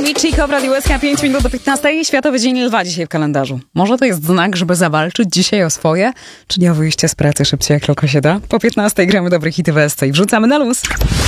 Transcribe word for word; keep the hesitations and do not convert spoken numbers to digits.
Chico w Radiu S K, pięć minut do piętnastej. Światowy Dzień Lwa dzisiaj w kalendarzu. Może to jest znak, żeby zawalczyć dzisiaj o swoje, czyli o wyjście z pracy szybciej jak tylko się da? Po piętnastej gramy dobre hity w S C i wrzucamy na luz.